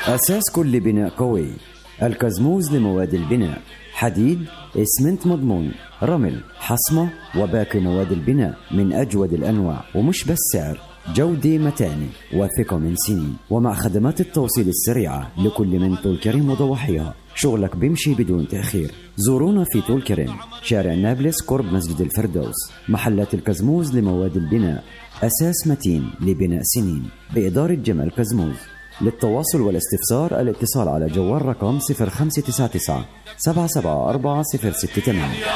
أساس كل بناء قوي. الكزموز لمواد البناء: حديد، إسمنت مضمون، رمل، حصمة وباقي مواد البناء من أجود الأنواع. ومش بس سعر، جودة متانة وثقة من سنين. ومع خدمات التوصيل السريعة لكل من طول كريم وضواحيها، شغلك بيمشي بدون تأخير. زورونا في طول كريم، شارع نابلس قرب مسجد الفردوس. محلات الكزموز لمواد البناء، أساس متين لبناء سنين، بإدارة جمال كزموز. للتواصل والاستفسار الاتصال على جوال رقم 0599 774 068.